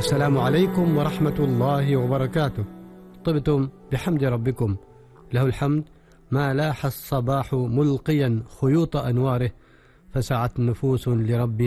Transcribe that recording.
السلام عليكم ورحمة الله وبركاته. طبتم بحمد ربكم، له الحمد ما لاح الصباح ملقيا خيوط أنواره، فسعت نفوس لربها